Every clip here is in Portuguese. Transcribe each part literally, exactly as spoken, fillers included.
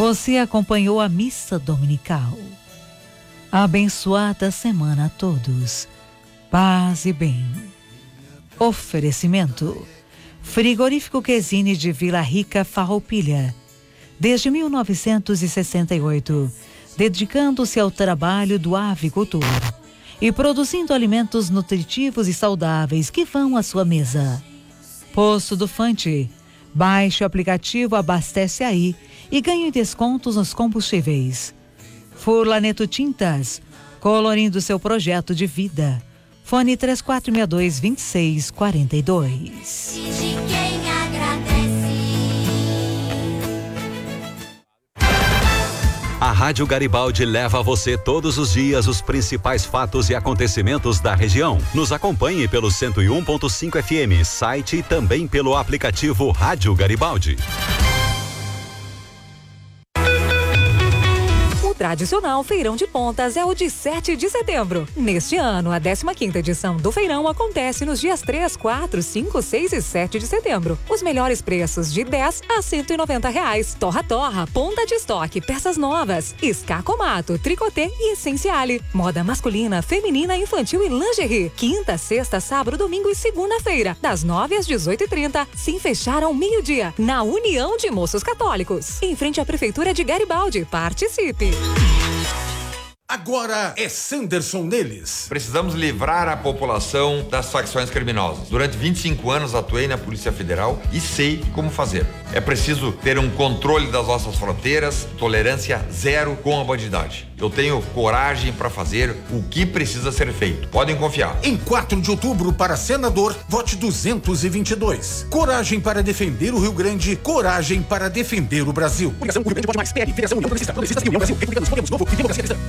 Você acompanhou a missa dominical. Abençoada semana a todos. Paz e bem. Oferecimento: Frigorífico Quesini de Vila Rica, Farroupilha. Desde mil novecentos e sessenta e oito, dedicando-se ao trabalho do avicultor e produzindo alimentos nutritivos e saudáveis que vão à sua mesa. Posto do Fante. Baixe o aplicativo Abastece Aí e ganhe descontos nos combustíveis. Furlaneto Tintas, colorindo seu projeto de vida. Fone três quatro seis dois, dois seis quatro dois. A Rádio Garibaldi leva a você todos os dias os principais fatos e acontecimentos da região. Nos acompanhe pelo cento e um ponto cinco F M, site e também pelo aplicativo Rádio Garibaldi. O tradicional Feirão de Pontas é o de sete de setembro. Neste ano, a décima quinta edição do feirão acontece nos dias três, quatro, cinco, seis e sete de setembro. Os melhores preços de dez a cento e noventa reais. Torra-torra, ponta de estoque, peças novas, escacomato, tricotê e essenciale. Moda masculina, feminina, infantil e lingerie. Quinta, sexta, sábado, domingo e segunda-feira, das nove às dezoito e trinta, sem fechar ao meio-dia, na União de Moços Católicos, em frente à Prefeitura de Garibaldi. Participe! Agora é Sanderson neles. Precisamos livrar a população das facções criminosas. Durante vinte e cinco anos atuei na Polícia Federal e sei como fazer. É preciso ter um controle das nossas fronteiras, tolerância zero com a bandidagem. Eu tenho coragem para fazer o que precisa ser feito. Podem confiar. Em quatro de outubro, para senador, vote duzentos e vinte e dois. Coragem para defender o Rio Grande, coragem para defender o Brasil. União, Rio Grande pode mais. P L, Federação União Progressista, Progressistas e União Brasil. Republicanos, Podemos, Novo e Democracia Cristã.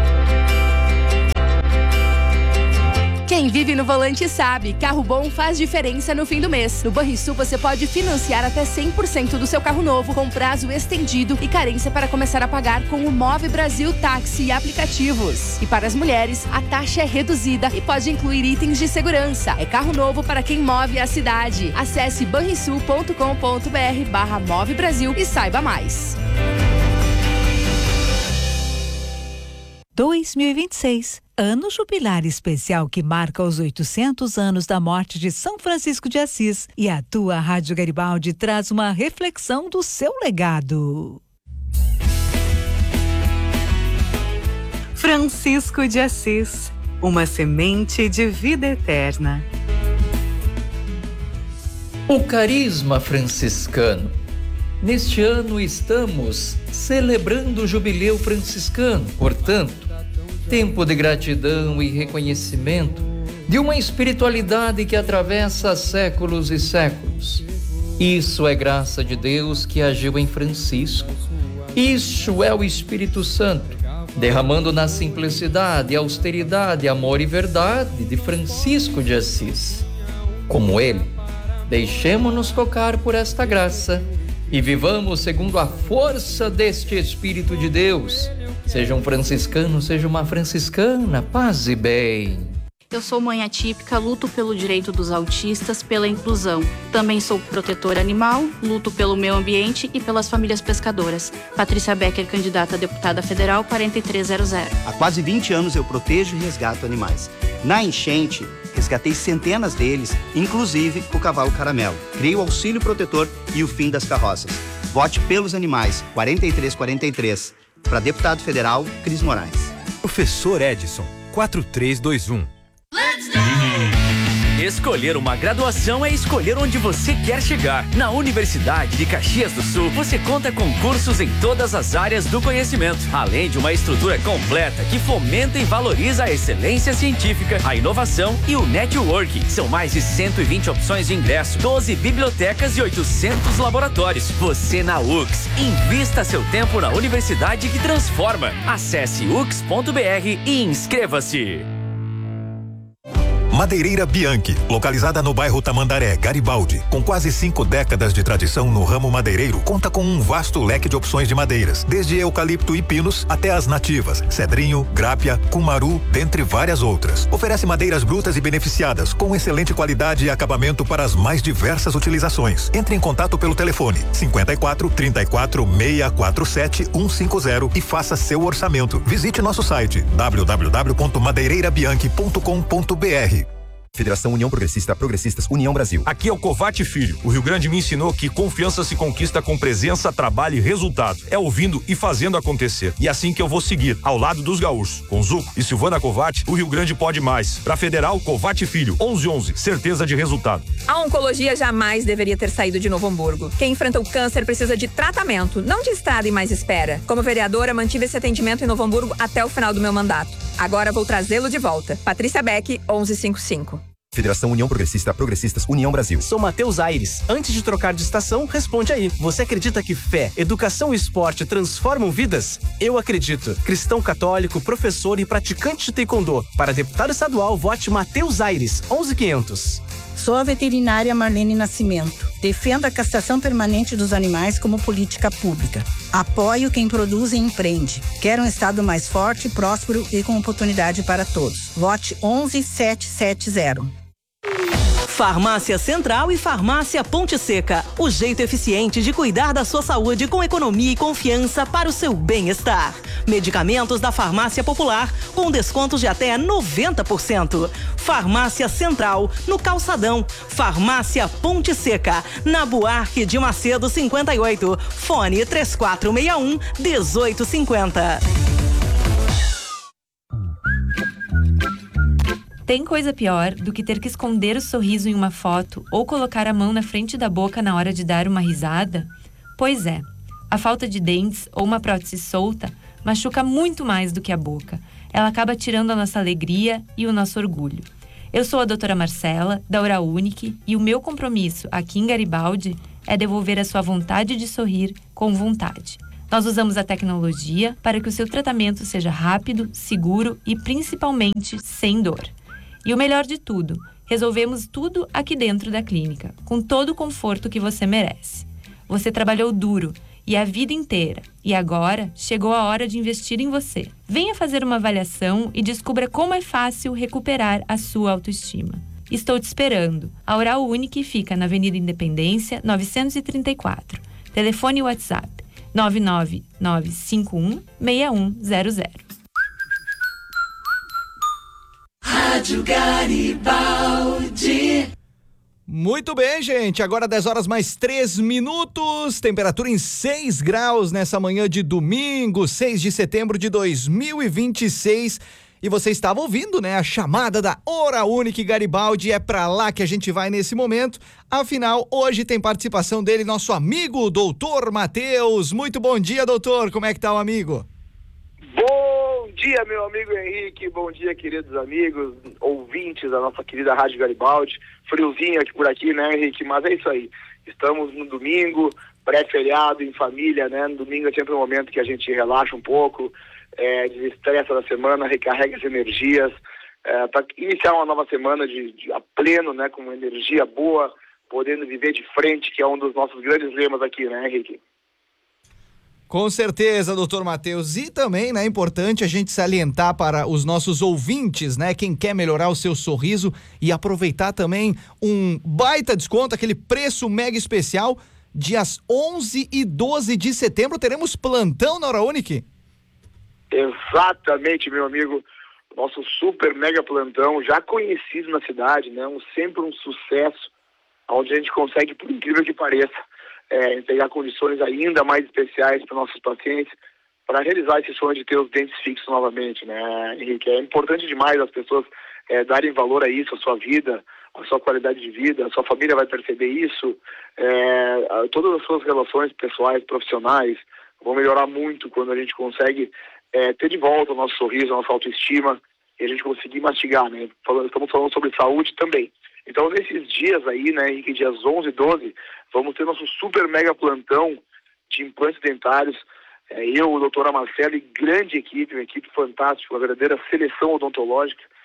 Quem vive no volante sabe, carro bom faz diferença no fim do mês. No Banrisul você pode financiar até cem por cento do seu carro novo, com prazo estendido e carência para começar a pagar com o Move Brasil Táxi e aplicativos. E para as mulheres, a taxa é reduzida e pode incluir itens de segurança. É carro novo para quem move a cidade. Acesse banrisul ponto com ponto br barra Move Brasil e saiba mais. dois mil e vinte e seis, ano jubilar especial que marca os oitocentos anos da morte de São Francisco de Assis, e a tua Rádio Garibaldi traz uma reflexão do seu legado. Francisco de Assis, uma semente de vida eterna. O carisma franciscano. Neste ano estamos celebrando o jubileu franciscano, portanto, tempo de gratidão e reconhecimento de uma espiritualidade que atravessa séculos e séculos. Isso é graça de Deus que agiu em Francisco. Isso é o Espírito Santo, derramando na simplicidade, austeridade, amor e verdade de Francisco de Assis. Como ele, deixemo-nos tocar por esta graça e vivamos segundo a força deste Espírito de Deus. Seja um franciscano, seja uma franciscana, paz e bem. Eu sou mãe atípica, luto pelo direito dos autistas, pela inclusão. Também sou protetora animal, luto pelo meio ambiente e pelas famílias pescadoras. Patrícia Becker, candidata a deputada federal, quarenta e três zero zero. Há quase vinte anos eu protejo e resgato animais. Na enchente, resgatei centenas deles, inclusive o cavalo caramelo. Criei o auxílio protetor e o fim das carroças. Vote pelos animais, quarenta e três quarenta e três. Para deputado federal, Cris Moraes. Professor Edson, quatro três dois um. Escolher uma graduação é escolher onde você quer chegar. Na Universidade de Caxias do Sul, você conta com cursos em todas as áreas do conhecimento, além de uma estrutura completa que fomenta e valoriza a excelência científica, a inovação e o networking. São mais de cento e vinte opções de ingresso, doze bibliotecas e oitocentos laboratórios. Você na U X. Invista seu tempo na universidade que transforma. Acesse u x ponto b r e inscreva-se. Madeireira Bianchi, localizada no bairro Tamandaré, Garibaldi, com quase cinco décadas de tradição no ramo madeireiro, conta com um vasto leque de opções de madeiras, desde eucalipto e pinos até as nativas, cedrinho, grápia, cumaru, dentre várias outras. Oferece madeiras brutas e beneficiadas, com excelente qualidade e acabamento para as mais diversas utilizações. Entre em contato pelo telefone cinquenta e quatro, trinta e quatro, seiscentos e quarenta e sete, cento e cinquenta e faça seu orçamento. Visite nosso site w w w ponto madeireira bianchi ponto com ponto b r. Federação União Progressista, Progressistas, União Brasil. Aqui é o Covate Filho. O Rio Grande me ensinou que confiança se conquista com presença, trabalho e resultado. É ouvindo e fazendo acontecer. E assim que eu vou seguir, ao lado dos gaúchos. Com Zuco e Silvana Covate, o Rio Grande pode mais. Pra Federal, Covate Filho, onze onze, certeza de resultado. A oncologia jamais deveria ter saído de Novo Hamburgo. Quem enfrenta o câncer precisa de tratamento, não de estada e mais espera. Como vereadora, mantive esse atendimento em Novo Hamburgo até o final do meu mandato. Agora vou trazê-lo de volta. Patrícia Beck, onze cinquenta e cinco. Federação União Progressista, Progressistas, União Brasil. Sou Matheus Aires. Antes de trocar de estação, responde aí. Você acredita que fé, educação e esporte transformam vidas? Eu acredito. Cristão católico, professor e praticante de taekwondo. Para deputado estadual, vote Matheus Aires, onze quinhentos. Sou a veterinária Marlene Nascimento. Defendo a castração permanente dos animais como política pública. Apoio quem produz e empreende. Quero um estado mais forte, próspero e com oportunidade para todos. Vote onze sete sete zero. Farmácia Central e Farmácia Ponte Seca. O jeito eficiente de cuidar da sua saúde com economia e confiança para o seu bem-estar. Medicamentos da Farmácia Popular com descontos de até noventa por cento. Farmácia Central, no Calçadão. Farmácia Ponte Seca, na Buarque de Macedo cinquenta e oito. Fone três quatro seis um, um oito cinco zero. Tem coisa pior do que ter que esconder o sorriso em uma foto ou colocar a mão na frente da boca na hora de dar uma risada? Pois é, a falta de dentes ou uma prótese solta machuca muito mais do que a boca. Ela acaba tirando a nossa alegria e o nosso orgulho. Eu sou a doutora Marcela, da Oral Unique, e o meu compromisso aqui em Garibaldi é devolver a sua vontade de sorrir com vontade. Nós usamos a tecnologia para que o seu tratamento seja rápido, seguro e principalmente sem dor. E o melhor de tudo, resolvemos tudo aqui dentro da clínica, com todo o conforto que você merece. Você trabalhou duro e a vida inteira, e agora chegou a hora de investir em você. Venha fazer uma avaliação e descubra como é fácil recuperar a sua autoestima. Estou te esperando. A Oral Unique fica na Avenida Independência, novecentos e trinta e quatro. Telefone e WhatsApp nove nove nove cinco um, seis um zero zero. Rádio Garibaldi. Muito bem, gente. Agora dez horas mais três minutos. Temperatura em seis graus nessa manhã de domingo, seis de setembro de dois mil e vinte e seis. E você estava ouvindo, né? A chamada da Oral Unique Garibaldi. É pra lá que a gente vai nesse momento. Afinal, hoje tem participação dele, nosso amigo, doutor Matheus. Muito bom dia, doutor. Como é que tá o amigo? Bom dia, meu amigo Henrique. Bom dia, queridos amigos, ouvintes da nossa querida Rádio Garibaldi. Friozinho aqui por aqui, né, Henrique? Mas é isso aí. Estamos no domingo, pré-feriado, em família, né? No domingo é sempre um momento que a gente relaxa um pouco, é, desestressa da semana, recarrega as energias, é, para iniciar uma nova semana de, de, a pleno, né? Com uma energia boa, podendo viver de frente, que é um dos nossos grandes lemas aqui, né, Henrique? Com certeza, doutor Matheus. E também, né, é importante a gente salientar para os nossos ouvintes, né, quem quer melhorar o seu sorriso e aproveitar também um baita desconto, aquele preço mega especial, dias onze e doze de setembro, teremos plantão na Oral Unique? Exatamente, meu amigo. Nosso super mega plantão, já conhecido na cidade, né, um, sempre um sucesso, onde a gente consegue, por incrível que pareça, É, entregar condições ainda mais especiais para nossos pacientes, para realizar esse sonho de ter os dentes fixos novamente, né, Henrique? É importante demais as pessoas é, darem valor a isso, a sua vida, a sua qualidade de vida, a sua família vai perceber isso, é, todas as suas relações pessoais, profissionais, vão melhorar muito quando a gente consegue é, ter de volta o nosso sorriso, a nossa autoestima, e a gente conseguir mastigar, né? Falando, estamos falando sobre saúde também. Então, nesses dias aí, né, Henrique, dias onze e doze, vamos ter nosso super mega plantão de implantes dentários. É, eu, a doutora Marcela e grande equipe, uma equipe fantástica, uma verdadeira seleção odontológica.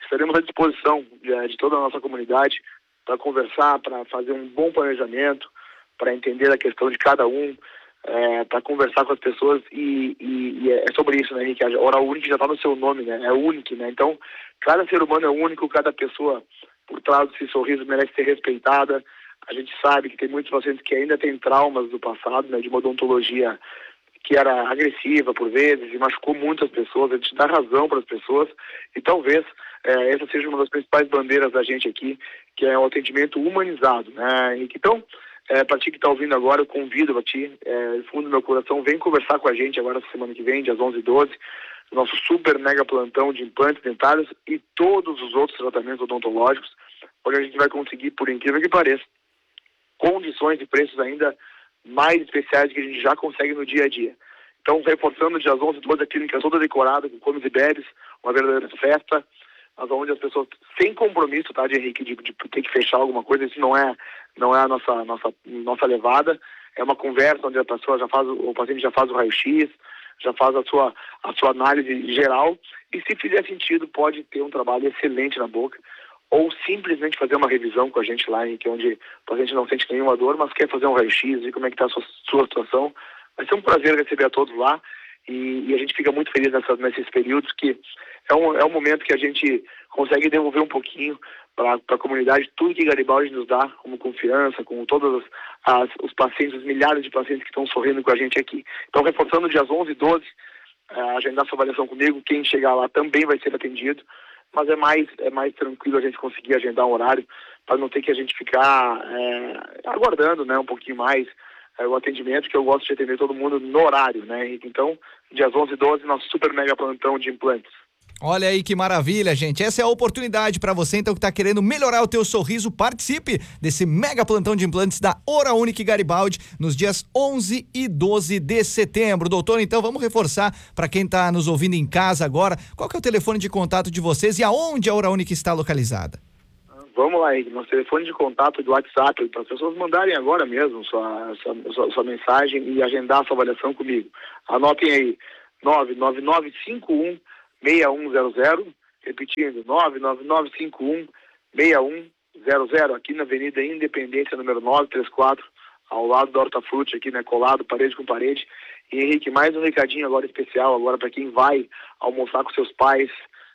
estaremos à disposição de, de toda a nossa comunidade para conversar, para fazer um bom planejamento, para entender a questão de cada um, é, para conversar com as pessoas e, e, e é sobre isso, né, Henrique? A Hora Única já está no seu nome, né? É único, né? Então, cada ser humano é único, cada pessoa por trás desse sorriso merece ser respeitada. A gente sabe que tem muitos pacientes que ainda têm traumas do passado, né, de uma odontologia que era agressiva por vezes e machucou muitas pessoas. A gente dá razão para as pessoas e talvez é, essa seja uma das principais bandeiras da gente aqui, que é o atendimento humanizado, né, Henrique? Então, é, para ti que está ouvindo agora, eu convido a ti, é, do fundo do meu coração, vem conversar com a gente agora essa semana que vem, dias onze e doze, nosso super mega plantão de implantes dentários e todos os outros tratamentos odontológicos, onde a gente vai conseguir, por incrível que pareça, condições e preços ainda mais especiais que a gente já consegue no dia a dia. Então, reforçando, dias onze e doze, a clínica toda decorada, com comes e bebes, uma verdadeira festa, mas onde as pessoas, sem compromisso, tá, de Henrique, de, de ter que fechar alguma coisa, isso não é, não é a nossa, nossa, nossa levada, é uma conversa onde a pessoa já faz, o paciente já faz o raio-x, já faz a sua, a sua análise geral, e se fizer sentido, pode ter um trabalho excelente na boca, ou simplesmente fazer uma revisão com a gente lá, que é onde o paciente não sente nenhuma dor, mas quer fazer um raio-x, ver como é que está a sua, sua situação. Vai ser um prazer receber a todos lá, e, e a gente fica muito feliz nessas, nesses períodos, que é um, é um momento que a gente consegue devolver um pouquinho para a comunidade tudo que Garibaldi nos dá, como confiança, com todos as, as, os pacientes, os milhares de pacientes que estão sorrindo com a gente aqui. Então, reforçando, dias onze e doze, uh, agendar sua avaliação comigo, quem chegar lá também vai ser atendido, mas é mais, é mais tranquilo a gente conseguir agendar um horário para não ter que a gente ficar é, aguardando, né, um pouquinho mais é, o atendimento, que eu gosto de atender todo mundo no horário, né, Henrique? Então, dias onze e doze, nosso super mega plantão de implantes. Olha aí que maravilha, gente. Essa é a oportunidade para você, então, que está querendo melhorar o teu sorriso. Participe desse mega plantão de implantes da Hora Única Garibaldi nos dias onze e doze de setembro. Doutor, então, vamos reforçar para quem está nos ouvindo em casa agora, qual que é o telefone de contato de vocês e aonde a Hora Única está localizada? Vamos lá, Henrique. Nosso telefone de contato do WhatsApp, para as pessoas mandarem agora mesmo sua, sua, sua, sua mensagem e agendar a sua avaliação comigo. Anotem aí, nove nove nove cinco um seis um zero zero, repetindo, nove nove nove cinco um seis um zero zero, aqui na Avenida Independência, número novecentos e trinta e quatro, ao lado da Hortafruti, aqui, né, colado, parede com parede. E, Henrique, mais um recadinho agora especial, agora para quem vai almoçar com seus pais,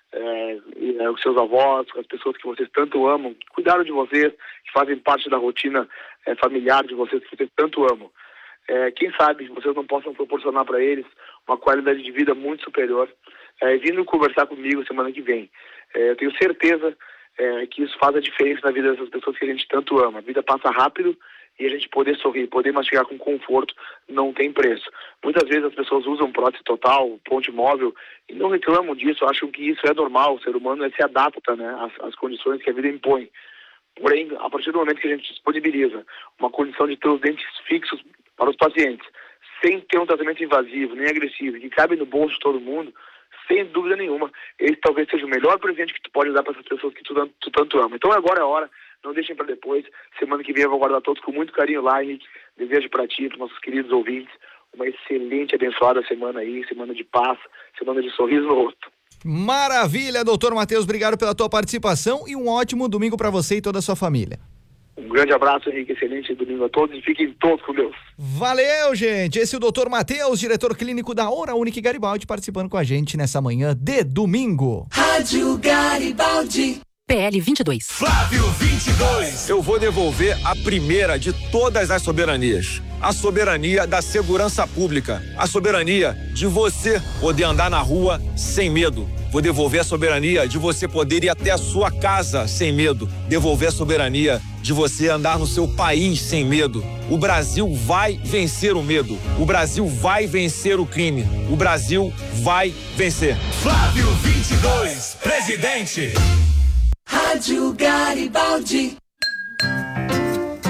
é, e, é, com seus avós, com as pessoas que vocês tanto amam, que cuidaram de vocês, que fazem parte da rotina é, familiar de vocês, que vocês tanto amam. É, quem sabe vocês não possam proporcionar para eles uma qualidade de vida muito superior, é, vindo conversar comigo semana que vem. É, eu tenho certeza é, que isso faz a diferença na vida dessas pessoas que a gente tanto ama. A vida passa rápido e a gente poder sorrir, poder mastigar com conforto, não tem preço. Muitas vezes as pessoas usam prótese total, ponte móvel, e não reclamam disso, acham que isso é normal. O ser humano se adapta, né, às, às condições que a vida impõe. Porém, a partir do momento que a gente disponibiliza uma condição de ter os dentes fixos para os pacientes, sem ter um tratamento invasivo, nem agressivo, que cabe no bolso de todo mundo, sem dúvida nenhuma, esse talvez seja o melhor presente que tu pode dar para essas pessoas que tu, tu tanto ama. Então agora é a hora, não deixem para depois. Semana que vem eu vou aguardar todos com muito carinho lá, Henrique. Desejo para ti, para nossos queridos ouvintes, uma excelente, abençoada semana aí, semana de paz, semana de sorriso no rosto. Maravilha, doutor Matheus, obrigado pela tua participação e um ótimo domingo para você e toda a sua família. Um grande abraço, Henrique, excelente domingo a todos e fiquem todos com Deus. Valeu, gente. Esse é o doutor Matheus, diretor clínico da Hora Única Garibaldi, participando com a gente nessa manhã de domingo. Rádio Garibaldi. P L vinte e dois. Flávio vinte e dois. Eu vou devolver a primeira de todas as soberanias. A soberania da segurança pública. A soberania de você poder andar na rua sem medo. Vou devolver a soberania de você poder ir até a sua casa sem medo. Devolver a soberania de você andar no seu país sem medo. O Brasil vai vencer o medo. O Brasil vai vencer o crime. O Brasil vai vencer. Flávio vinte e dois, presidente. Rádio Garibaldi.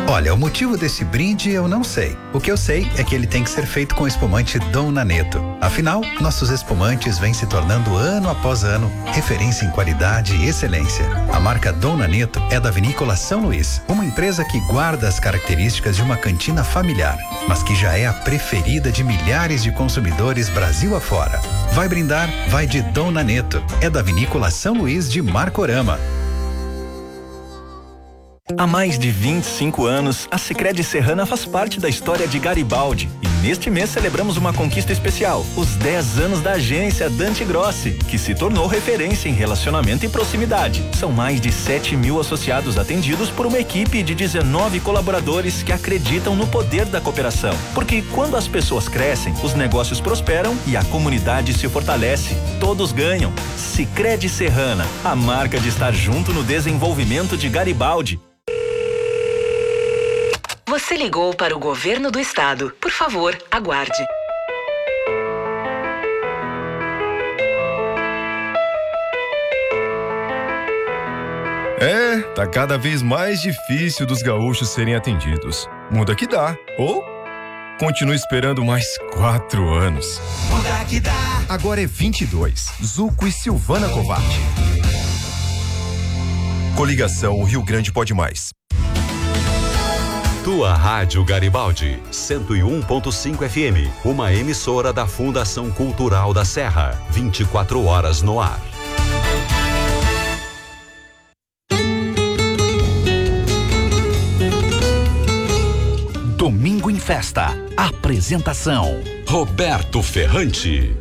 Olha, o motivo desse brinde eu não sei. O que eu sei é que ele tem que ser feito com espumante Dom Naneto. Afinal, nossos espumantes vêm se tornando ano após ano referência em qualidade e excelência. A marca Dom Naneto é da Vinícola São Luís, uma empresa que guarda as características de uma cantina familiar, mas que já é a preferida de milhares de consumidores Brasil afora. Vai brindar? Vai de Dom Naneto. É da Vinícola São Luís de Marcorama. Há mais de vinte e cinco anos, a Sicredi Serrana faz parte da história de Garibaldi. E neste mês celebramos uma conquista especial, os dez anos da agência Dante Grossi, que se tornou referência em relacionamento e proximidade. São mais de sete mil associados atendidos por uma equipe de dezenove colaboradores que acreditam no poder da cooperação. Porque quando as pessoas crescem, os negócios prosperam e a comunidade se fortalece. Todos ganham. Sicredi Serrana, a marca de estar junto no desenvolvimento de Garibaldi. Você ligou para o governo do estado. Por favor, aguarde. É, tá cada vez mais difícil dos gaúchos serem atendidos. Muda que dá. Ou continue esperando mais quatro anos. Muda que dá. Agora é vinte e dois. Zuco e Silvana Covatti. Coligação Rio Grande Pode Mais. Tua Rádio Garibaldi, cento e um ponto cinco F M, uma emissora da Fundação Cultural da Serra, vinte e quatro horas no ar. Domingo em Festa. Apresentação: Roberto Ferrante.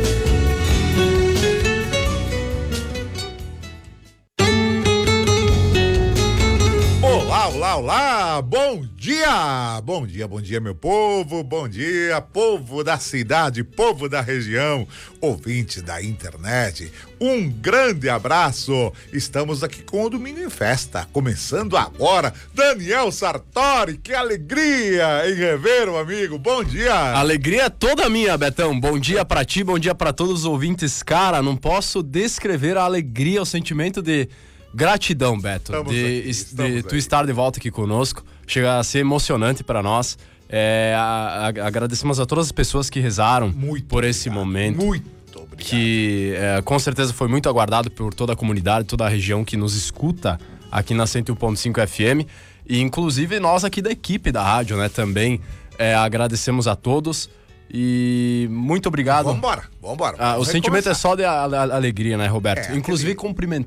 Olá, olá, olá, bom dia, bom dia, bom dia meu povo, bom dia povo da cidade, povo da região, ouvintes da internet, um grande abraço, estamos aqui com o Domingo em Festa, começando agora, Daniel Sartori, que alegria em rever o amigo, bom dia. Alegria toda minha, Betão, bom dia pra ti, bom dia pra todos os ouvintes, cara, não posso descrever a alegria, o sentimento de gratidão, Beto, estamos de, aqui, de tu estar de volta aqui conosco. Chega a ser emocionante para nós. É, a, a, agradecemos a todas as pessoas que rezaram muito por esse obrigado, momento. Muito obrigado. Que é, com certeza foi muito aguardado por toda a comunidade, toda a região que nos escuta aqui na cento e um ponto cinco F M. E inclusive nós aqui da equipe da rádio, né? Também é, agradecemos a todos. E muito obrigado. Vambora, vambora. Ah, o sentimento é só de a, a, alegria, né, Roberto? É, inclusive aquele... cumprimentar